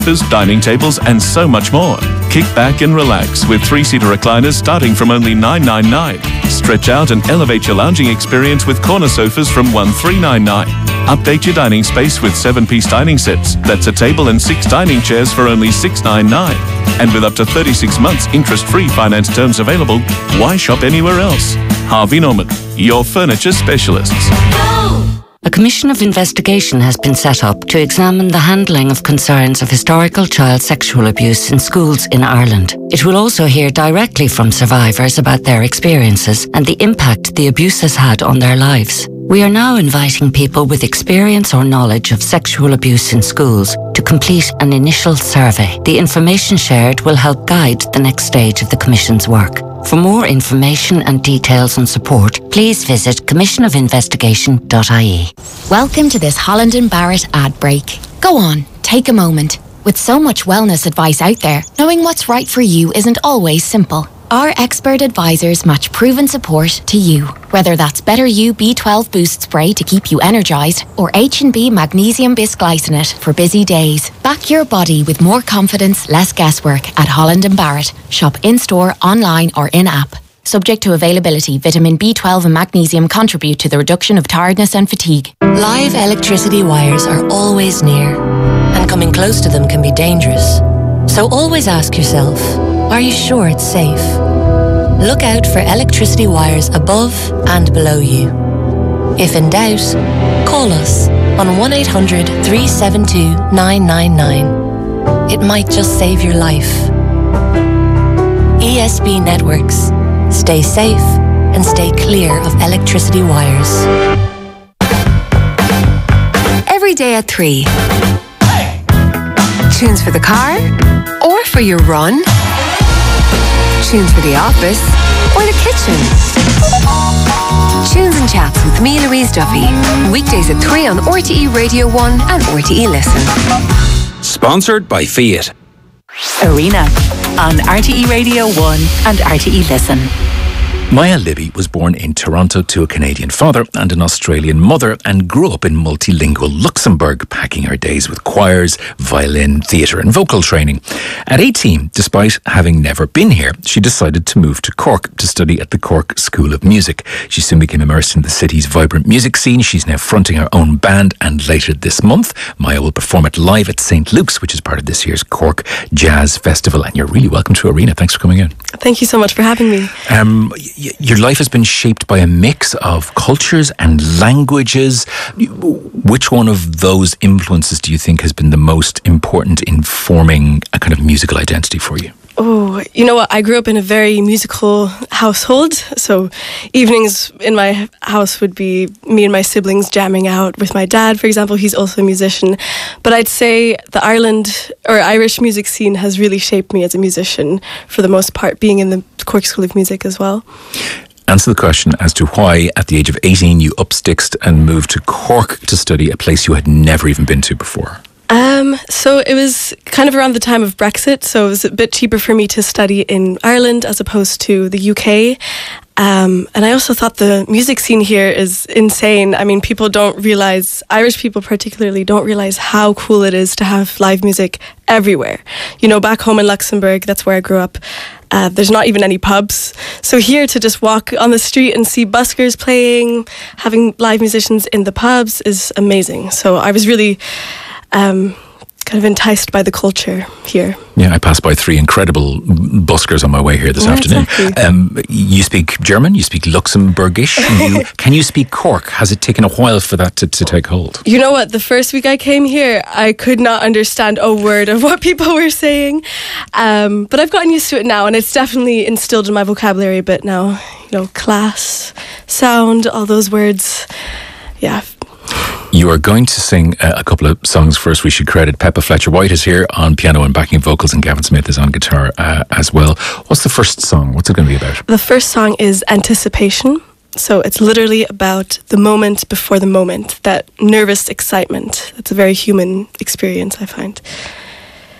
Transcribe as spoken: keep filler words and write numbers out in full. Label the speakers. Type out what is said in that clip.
Speaker 1: dining tables, and so much more. Kick back and relax with three-seater recliners starting from only nine hundred ninety-nine dollars. Stretch out and elevate your lounging experience with corner sofas from one thousand three hundred ninety-nine dollars. Update your dining space with seven-piece dining sets. That's a table and six dining chairs for only six hundred ninety-nine dollars. And with up to thirty-six months interest-free finance terms available, why shop anywhere else? Harvey Norman, your furniture specialists.
Speaker 2: A commission of investigation has been set up to examine the handling of concerns of historical child sexual abuse in schools in Ireland. It will also hear directly from survivors about their experiences and the impact the abuse has had on their lives. We are now inviting people with experience or knowledge of sexual abuse in schools to complete an initial survey. The information shared will help guide the next stage of the Commission's work. For more information and details and support, please visit commission of investigation dot I E.
Speaker 3: Welcome to this Holland and Barrett ad break. Go on, take a moment. With so much wellness advice out there, knowing what's right for you isn't always simple. Our expert advisors match proven support to you. Whether that's Better You B twelve Boost Spray to keep you energised or H and B Magnesium Bisglycinate for busy days. Back your body with more confidence, less guesswork at Holland and Barrett. Shop in-store, online or in-app. Subject to availability, vitamin B twelve and magnesium contribute to the reduction of tiredness and fatigue.
Speaker 2: Live electricity wires are always near, and coming close to them can be dangerous. So always ask yourself, are you sure it's safe? Look out for electricity wires above and below you. If in doubt, call us on one eight hundred, three seven two, nine nine nine. It might just save your life. E S B Networks. Stay safe and stay clear of electricity wires.
Speaker 4: Every day at three. Tunes for the car or for your run. Tunes for the office or the kitchen. Tunes and Chats with me, Louise Duffy. Weekdays at three on R T E Radio one and R T E Listen.
Speaker 5: Sponsored by Fiat.
Speaker 6: Arena on R T E Radio one and R T E Listen.
Speaker 5: Maya Libby was born in Toronto to a Canadian father and an Australian mother and grew up in multilingual Luxembourg, packing her days with choirs, violin, theatre and vocal training. At eighteen, despite having never been here, she decided to move to Cork to study at the Cork School of Music. She soon became immersed in the city's vibrant music scene. She's now fronting her own band, and later this month, Maya will perform it live at Saint Luke's, which is part of this year's Cork Jazz Festival. And you're really welcome to Arena. Thanks for coming in.
Speaker 7: Thank you so much for having me.
Speaker 5: Um, Your life has been shaped by a mix of cultures and languages. Which one of those influences do you think has been the most important in forming a kind of musical identity for you?
Speaker 7: Oh, you know what? I grew up in a very musical household. So evenings in my house would be me and my siblings jamming out with my dad, for example. He's also a musician. But I'd say the Ireland or Irish music scene has really shaped me as a musician for the most part, being in the Cork School of Music as well.
Speaker 5: Answer the question as to why, at the age of eighteen, you upsticked and moved to Cork to study, a place you had never even been to before.
Speaker 7: Um, so it was kind of around the time of Brexit, so it was a bit cheaper for me to study in Ireland as opposed to the U K. Um, and I also thought the music scene here is insane. I mean, people don't realise, Irish people particularly don't realise how cool it is to have live music everywhere. You know, back home in Luxembourg, that's where I grew up, uh, there's not even any pubs. So here to just walk on the street and see buskers playing, having live musicians in the pubs is amazing. So I was really um, kind of enticed by the culture here.
Speaker 5: Yeah, I passed by three incredible buskers on my way here this
Speaker 7: yeah,
Speaker 5: afternoon.
Speaker 7: Exactly.
Speaker 5: Um, you speak German, you speak Luxembourgish. You, can you speak Cork? Has it taken a while for that to, to take hold?
Speaker 7: You know what? The first week I came here, I could not understand a word of what people were saying. Um, but I've gotten used to it now, and it's definitely instilled in my vocabulary a bit now. You know, class, sound, all those words. Yeah.
Speaker 5: You are going to sing uh, a couple of songs first. We should credit Peppa Fletcher-White is here on piano and backing vocals, and Gavin Smith is on guitar uh, as well. What's the first song? What's it going to be about?
Speaker 7: The first song is Anticipation. So it's literally about the moment before the moment, that nervous excitement. It's a very human experience, I find.